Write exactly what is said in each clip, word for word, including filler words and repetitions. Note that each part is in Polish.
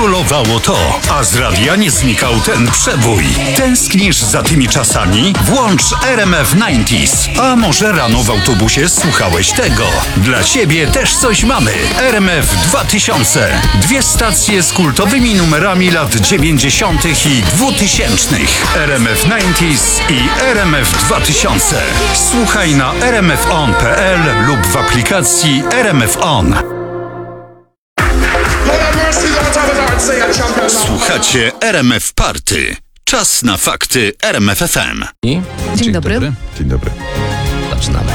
Królowało to, a z radia nie znikał ten przebój. Tęsknisz za tymi czasami? Włącz R M F dziewięćdziesiąt. A może rano w autobusie słuchałeś tego? Dla ciebie też coś mamy. R M F dwa tysiące. Dwie stacje z kultowymi numerami lat dziewięćdziesiątych i dwutysięcznych. R M F dziewięćdziesiąt i R M F dwa tysiące. Słuchaj na r m f on kropka p l lub w aplikacji R M F On. Słuchacie R M F Party. Czas na fakty R M F F M. Dzień, Dzień dobry. dobry. Dzień dobry. Zaczynamy.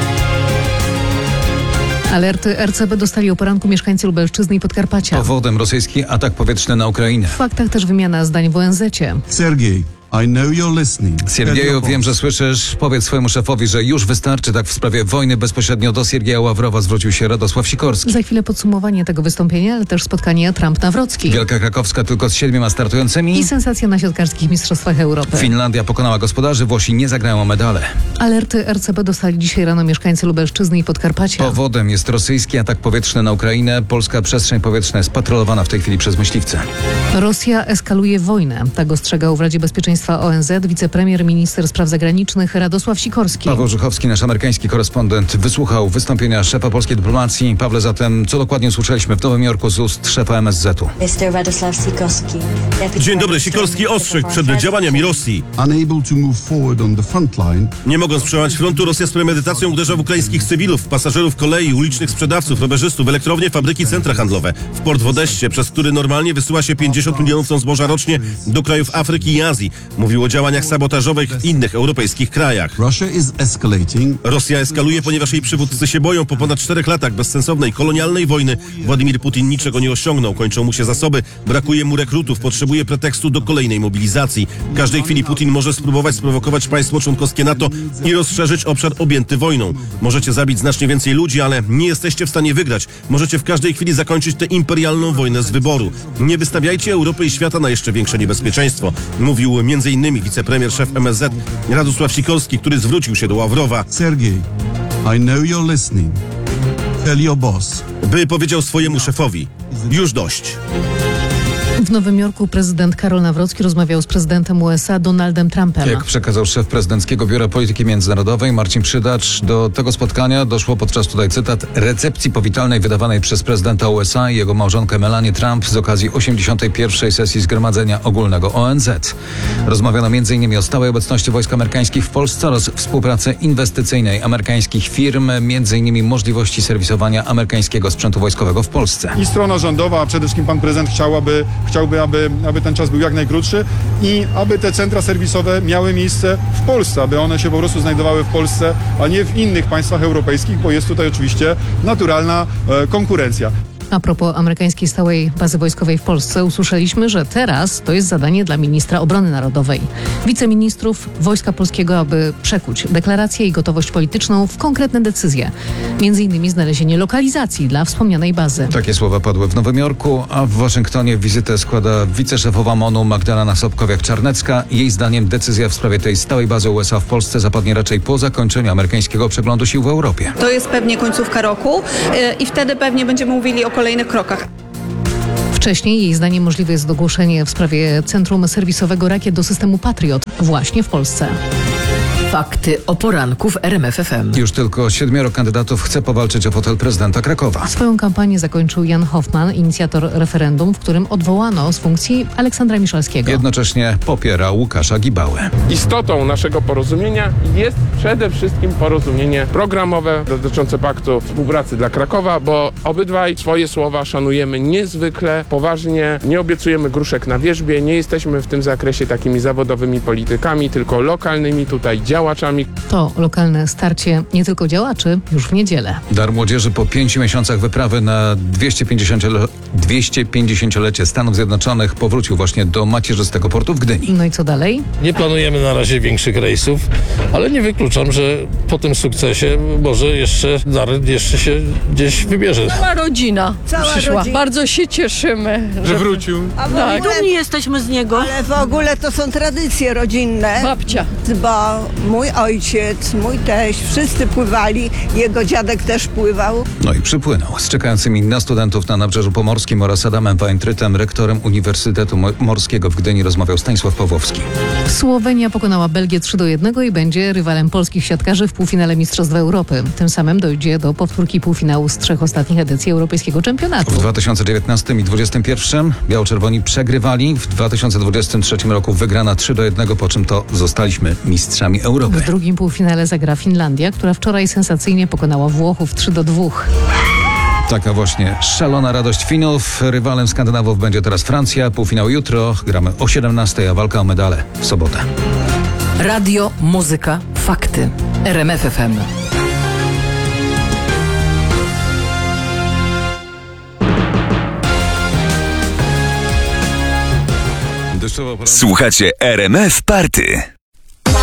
Alerty R C B dostali o poranku mieszkańcy Lubelszczyzny i Podkarpacia. Powodem rosyjski atak powietrzny na Ukrainę. W faktach też wymiana zdań w O N Z-cie. Sergiej, I know you're listening. Siergieju, wiem, że słyszysz. Powiedz swojemu szefowi, że już wystarczy. Tak w sprawie wojny bezpośrednio do Siergieja Ławrowa zwrócił się Radosław Sikorski. Za chwilę podsumowanie tego wystąpienia, ale też spotkanie Trump-Nawrocki. Wielka Krakowska tylko z siedmioma startującymi. I sensacja na siatkarskich mistrzostwach Europy. Finlandia pokonała gospodarzy, Włosi nie zagrają o medale. Alerty R C B dostali dzisiaj rano mieszkańcy Lubelszczyzny i Podkarpacia. Powodem jest rosyjski atak powietrzny na Ukrainę. Polska przestrzeń powietrzna jest patrolowana w tej chwili przez myśliwce. Rosja eskaluje wojnę. Tak ostrzegał w Radzie Bezpieczeństwa O N Z wicepremier, minister spraw zagranicznych Radosław Sikorski. Paweł Żuchowski, nasz amerykański korespondent, wysłuchał wystąpienia szefa polskiej dyplomacji. Pawle, zatem co dokładnie usłyszeliśmy w Nowym Jorku z ust szefa M S Z-u? Dzień dobry. Sikorski ostrzegł przed działaniami Rosji. Unable to move forward on the front line. Nie mogąc przełamać frontu, Rosja z premedytacją uderza w ukraińskich cywilów, pasażerów kolei, ulicznych sprzedawców, rowerzystów, elektrownie, fabryki, centra handlowe. W port w Odessie, przez który normalnie wysyła się pięćdziesiąt milionów ton zboża rocznie do krajów Afryki i Azji. Mówił o działaniach sabotażowych w innych europejskich krajach. Russia is escalating. Rosja eskaluje, ponieważ jej przywódcy się boją. Po ponad czterech latach bezsensownej, kolonialnej wojny Władimir Putin niczego nie osiągnął. Kończą mu się zasoby, brakuje mu rekrutów, potrzebuje pretekstu do kolejnej mobilizacji. W każdej chwili Putin może spróbować sprowokować państwo członkowskie NATO i rozszerzyć obszar objęty wojną. Możecie zabić znacznie więcej ludzi, ale nie jesteście w stanie wygrać. Możecie w każdej chwili zakończyć tę imperialną wojnę z wyboru. Nie wystawiajcie Europy i świata na jeszcze większe niebezpieczeństwo. Mówił między innymi wicepremier, szef M S Z Radosław Sikorski, który zwrócił się do Ławrowa. Sergiej, I know you're listening. Tell your boss. By powiedział swojemu szefowi: już dość. W Nowym Jorku prezydent Karol Nawrocki rozmawiał z prezydentem U S A Donaldem Trumpem. Jak przekazał szef prezydenckiego Biura Polityki Międzynarodowej Marcin Przydacz, do tego spotkania doszło podczas, tutaj cytat, recepcji powitalnej wydawanej przez prezydenta U S A i jego małżonkę Melanię Trump z okazji osiemdziesiątej pierwszej sesji Zgromadzenia Ogólnego O N Z. Rozmawiano między innymi o stałej obecności wojsk amerykańskich w Polsce oraz współpracy inwestycyjnej amerykańskich firm, między innymi możliwości serwisowania amerykańskiego sprzętu wojskowego w Polsce. I strona rządowa, a przede wszystkim pan prezydent chciałaby Chciałby, aby, aby ten czas był jak najkrótszy i aby te centra serwisowe miały miejsce w Polsce, aby one się po prostu znajdowały w Polsce, a nie w innych państwach europejskich, bo jest tutaj oczywiście naturalna e, konkurencja. A propos amerykańskiej stałej bazy wojskowej w Polsce, usłyszeliśmy, że teraz to jest zadanie dla ministra obrony narodowej, wiceministrów Wojska Polskiego, aby przekuć deklarację i gotowość polityczną w konkretne decyzje. Między innymi znalezienie lokalizacji dla wspomnianej bazy. Takie słowa padły w Nowym Jorku, a w Waszyngtonie wizytę składa wiceszefowa M O N-u Magdalena Sobkowiak-Czarnecka. Jej zdaniem decyzja w sprawie tej stałej bazy U S A w Polsce zapadnie raczej po zakończeniu amerykańskiego przeglądu sił w Europie. To jest pewnie końcówka roku yy, i wtedy pewnie będziemy mówili o kolejnych krokach. Wcześniej jej zdaniem możliwe jest ogłoszenie w sprawie centrum serwisowego rakiet do systemu Patriot właśnie w Polsce. Fakty o poranku w R M F F M. Już tylko siedmioro kandydatów chce powalczyć o fotel prezydenta Krakowa. Swoją kampanię zakończył Jan Hoffman, inicjator referendum, w którym odwołano z funkcji Aleksandra Miszalskiego. Jednocześnie popiera Łukasza Gibałę. Istotą naszego porozumienia jest przede wszystkim porozumienie programowe dotyczące Paktu Współpracy dla Krakowa, bo obydwaj swoje słowa szanujemy niezwykle poważnie, nie obiecujemy gruszek na wierzbie, nie jesteśmy w tym zakresie takimi zawodowymi politykami, tylko lokalnymi tutaj działaczami. To lokalne starcie nie tylko działaczy już w niedzielę. Dar Młodzieży po pięciu miesiącach wyprawy na dwieście pięćdziesięciolecie Stanów Zjednoczonych powrócił właśnie do macierzystego portu w Gdyni. No i co dalej? Nie planujemy na razie większych rejsów, ale nie wykluczam, że po tym sukcesie może jeszcze Dar jeszcze się gdzieś wybierze. Cała rodzina Cała przyszła. Rodzina. Bardzo się cieszymy, że, że wrócił. A tak. Dumni jesteśmy z niego. Ale w ogóle to są tradycje rodzinne. Babcia. Bo Mój ojciec, mój teść, wszyscy pływali, jego dziadek też pływał. No i przypłynął. Z czekającymi na studentów na Nabrzeżu Pomorskim oraz Adamem Wajntrytem, rektorem Uniwersytetu Mo- Morskiego w Gdyni, rozmawiał Stanisław Pawłowski. Słowenia pokonała Belgię trzy do jednego i będzie rywalem polskich siatkarzy w półfinale Mistrzostw Europy. Tym samym dojdzie do powtórki półfinału z trzech ostatnich edycji Europejskiego Czempionatu. W dwa tysiące dziewiętnastym i dwa tysiące dwudziestym pierwszym biało-czerwoni przegrywali. W dwa tysiące dwudziestym trzecim roku wygrana trzy do jednego, po czym to zostaliśmy mistrzami Europy. W drugim półfinale zagra Finlandia, która wczoraj sensacyjnie pokonała Włochów trzy do dwóch. Taka właśnie szalona radość Finów. Rywalem Skandynawów będzie teraz Francja. Półfinał jutro. Gramy o siedemnastej, a walka o medale w sobotę. Radio, muzyka, fakty. R M F F M. Słuchacie R M F Party.